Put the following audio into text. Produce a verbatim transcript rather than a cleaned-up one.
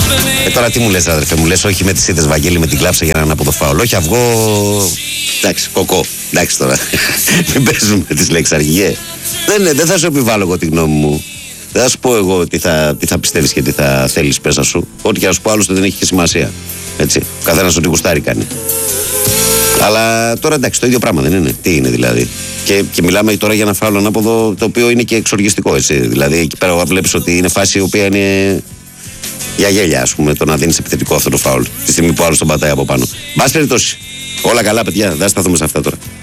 Ε, τώρα τι μου λες, αδερφέ, μου λες όχι με τις ήττες Βαγγέλη με την κλάψα για να ανάποδο φάουλ. Όχι αυγό. Εντάξει, κοκό. Εντάξει τώρα. Μην παίζουμε τις λέξεις αργιέ. Δεν, δεν θα σου επιβάλλω εγώ τη γνώμη μου. Δεν θα σου πω εγώ τι θα, τι θα πιστεύεις και τι θα θέλεις πέσα σου. Ό,τι και να σου πω άλλωστε δεν έχει και σημασία. Έτσι. Ο καθένας ό,τι γουστάρει κάνει. Αλλά τώρα εντάξει, το ίδιο πράγμα δεν είναι. Τι είναι δηλαδή. Και, και μιλάμε τώρα για ένα φάουλ ανάποδο το οποίο είναι και εξοργιστικό. Έτσι. Δηλαδή εκεί πέρα βλέπεις ότι είναι φάση η οποία είναι για γέλια, ας πούμε, το να δίνεις επιθετικό αυτό το φάουλ. Τη στιγμή που άλλος τον πατάει από πάνω. Μπας περιπτώσει. Όλα καλά, παιδιά. Δεν θα σταθούμε σε αυτά τώρα.